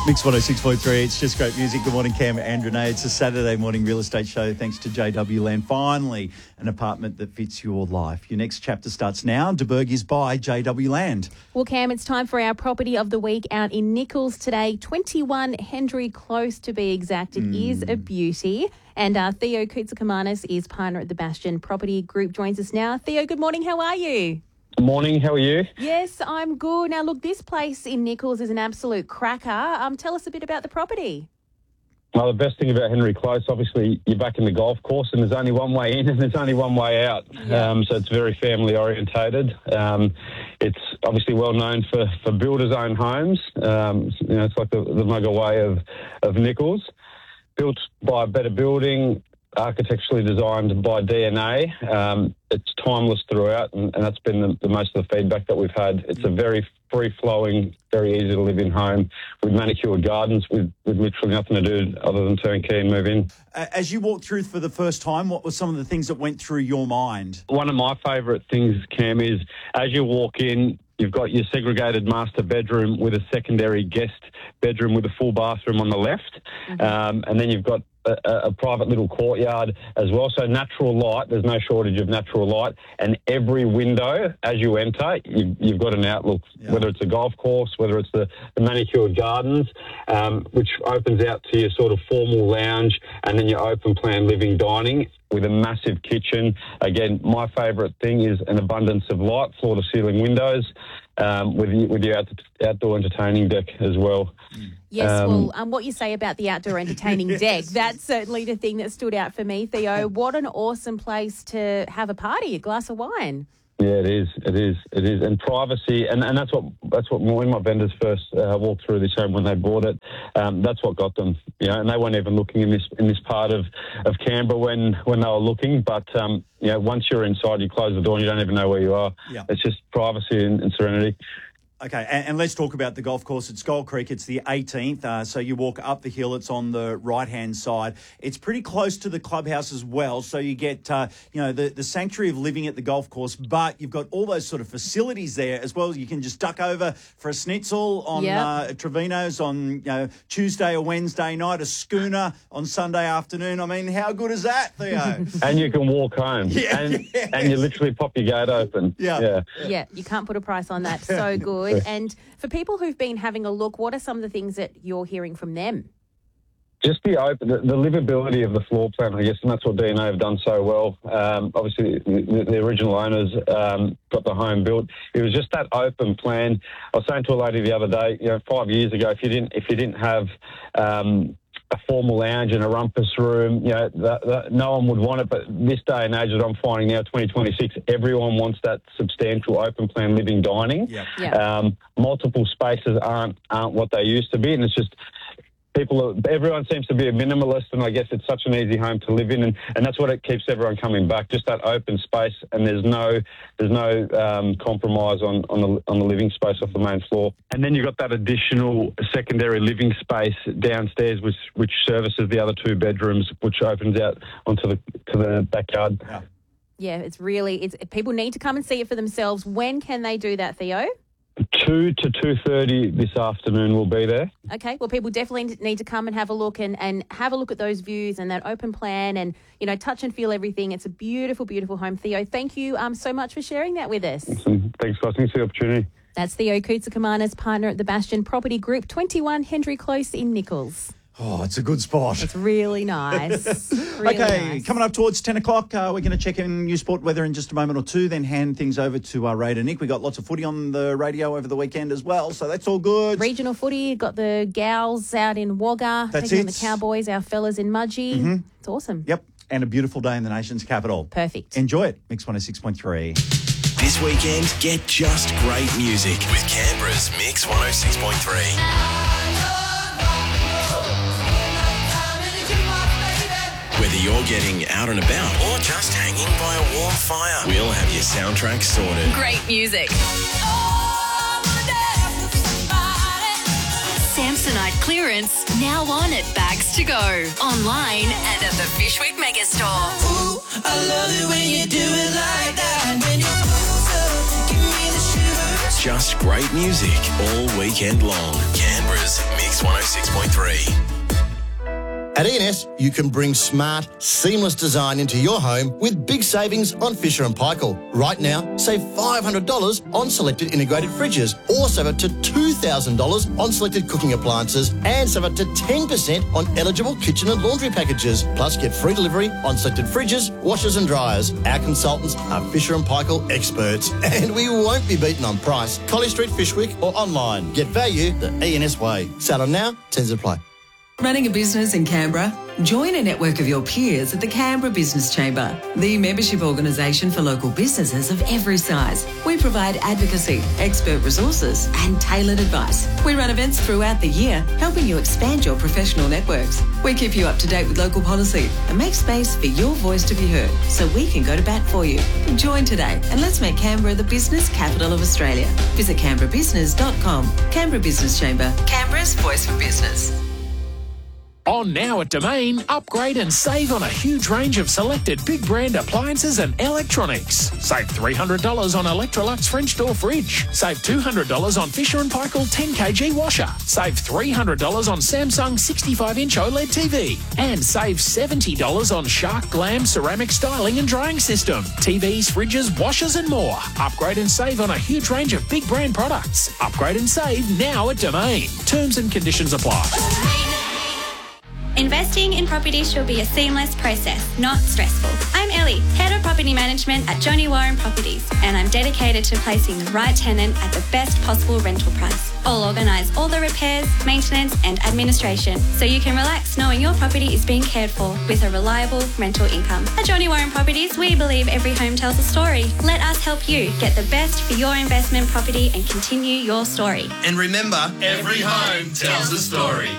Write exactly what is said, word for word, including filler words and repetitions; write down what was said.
Mix one oh six point three, it's just great music. Good morning, Cam and Renee. It's a Saturday morning real estate show thanks to J W Land. Finally, an apartment that fits your life. Your next chapter starts now. De Burg is by J W Land. Well, Cam, it's time for our property of the week out in Nichols today. twenty-one Hendry Close to be exact. It mm. is a beauty. And uh, Theo Koutsoukamannis is partner at the Bastion Property Group, joins us now. Theo, good morning. How are you? Good morning. How are you? Yes, I'm good. Now, look, this place in Nichols is an absolute cracker. Um, tell us a bit about the property. Well, the best thing about Henry Close, obviously, you're back in the golf course and there's only one way in and there's only one way out. Yeah. Um, so it's very family orientated. Um, it's obviously well known for, for builders' own homes. Um, you know, it's like the, the Mugger way of, of Nichols. Built by Better Building, architecturally designed by D N A. Um, it's timeless throughout, and, and that's been the, the most of the feedback that we've had. It's a very free-flowing, very easy to live in home with manicured gardens with, with literally nothing to do other than turn key and move in. As you walked through for the first time, what were some of the things that went through your mind? One of my favourite things, Cam, is as you walk in, you've got your segregated master bedroom with a secondary guest bedroom with a full bathroom on the left. Mm-hmm. Um, and then you've got a, a private little courtyard as well. So natural light, there's no shortage of natural light. And every window, as you enter, you've, you've got an outlook, yeah. whether it's a golf course, whether it's the, the manicured gardens, um, which opens out to your sort of formal lounge, and then your open plan living dining with a massive kitchen. Again, my favourite thing is an abundance of light, floor-to-ceiling windows, um, with, with your out, outdoor entertaining deck as well. Yes, um, well, um, what you say about the outdoor entertaining yes. deck, that's certainly the thing that stood out for me, Theo. What an awesome place to have a party, a glass of wine. Yeah, it is. It is. It is, and privacy, and, and that's what that's what when my vendors first uh, walked through this home when they bought it. Um, that's what got them, you know. And they weren't even looking in this in this part of, of Canberra when, when they were looking. But um, you know, once you're inside, you close the door and you don't even know where you are. Yeah. It's just privacy and, and serenity. Okay, and, and let's talk about the golf course. It's Gold Creek. It's the eighteenth. Uh, so you walk up the hill. It's on the right-hand side. It's pretty close to the clubhouse as well. So you get, uh, you know, the, the sanctuary of living at the golf course, but you've got all those sort of facilities there as well. You can just duck over for a schnitzel on yep. uh, Trevino's on you know, Tuesday or Wednesday night, a schooner on Sunday afternoon. I mean, how good is that, Theo? And you can walk home. Yeah, and, yes. and you literally pop your gate open. Yeah. yeah. Yeah, you can't put a price on that. So good. And for people who've been having a look, what are some of the things that you're hearing from them? Just the open, the, the livability of the floor plan, I guess, and that's what D N A have done so well. Um, obviously, the, the original owners um, got the home built. It was just that open plan. I was saying to a lady the other day, you know, five years ago, if you didn't, if you didn't have um, a formal lounge and a rumpus room, you know, the, the, no one would want it. But this day and age that I'm finding now, twenty twenty-six, everyone wants that substantial open plan living dining. Yep. Yep. Um, multiple spaces aren't aren't what they used to be, and it's just people. Everyone seems to be a minimalist, and I guess it's such an easy home to live in, and, and that's what it keeps everyone coming back. Just that open space, and there's no there's no um, compromise on on the on the living space off the main floor. And then you've got that additional secondary living space downstairs, which which services the other two bedrooms, which opens out onto the to the backyard. Yeah, yeah it's really it's people need to come and see it for themselves. When can they do that, Theo? two to two thirty this afternoon we'll be there. Okay, well, people definitely need to come and have a look and, and have a look at those views and that open plan and, you know, touch and feel everything. It's a beautiful, beautiful home, Theo. Thank you um, so much for sharing that with us. Awesome. Thanks, guys. Thanks for the opportunity. That's Theo Koutsoukamannis, partner at the Bastion Property Group, twenty-one Hendry Close in Nichols. Oh, it's a good spot. It's really nice. Really okay, nice. Coming up towards ten o'clock, uh, we're going to check in New Sport weather in just a moment or two, then hand things over to our Raider Nick. We got lots of footy on the radio over the weekend as well, so that's all good. Regional footy, got the gals out in Wagga, that's taking it. on the Cowboys, our fellas in Mudgee. Mm-hmm. It's awesome. Yep, and a beautiful day in the nation's capital. Perfect. Enjoy it. Mix one oh six point three. This weekend, get just great music with Canberra's Mix one oh six point three. Whether you're getting out and about or just hanging by a warm fire, we'll have your soundtrack sorted. Great music. Samsonite clearance now on at Bags to Go, online and at the Fishwick Megastore. Ooh, I love it when you do it like that. When you're closer, give me the shivers. Just great music all weekend long. Canberra's Appliances, Mix one oh six point three. At E N S, you can bring smart, seamless design into your home with big savings on Fisher and Paykel. Right now, save five hundred dollars on selected integrated fridges, or save up to two thousand dollars on selected cooking appliances, and save up to ten percent on eligible kitchen and laundry packages. Plus, get free delivery on selected fridges, washers and dryers. Our consultants are Fisher and Paykel experts, and we won't be beaten on price. Collie Street, Fishwick, or online. Get value the E N S way. Sale on now, tens to play. Running a business in Canberra? Join a network of your peers at the Canberra Business Chamber, the membership organisation for local businesses of every size. We provide advocacy, expert resources and tailored advice. We run events throughout the year, helping you expand your professional networks. We keep you up to date with local policy and make space for your voice to be heard so we can go to bat for you. Join today and let's make Canberra the business capital of Australia. Visit canberra business dot com. Canberra Business Chamber, Canberra's voice for business. On now at Domain, upgrade and save on a huge range of selected big brand appliances and electronics. Save three hundred dollars on Electrolux French door fridge. Save two hundred dollars on Fisher and Paykel ten kilogram washer. Save three hundred dollars on Samsung sixty-five inch OLED T V. And save seventy dollars on Shark Glam ceramic styling and drying system. T Vs, fridges, washers and more. Upgrade and save on a huge range of big brand products. Upgrade and save now at Domain. Terms and conditions apply. Investing in property should be a seamless process, not stressful. I'm Ellie, Head of Property Management at Johnny Warren Properties, and I'm dedicated to placing the right tenant at the best possible rental price. I'll organise all the repairs, maintenance and administration so you can relax knowing your property is being cared for with a reliable rental income. At Johnny Warren Properties, we believe every home tells a story. Let us help you get the best for your investment property and continue your story. And remember, every home tells a story.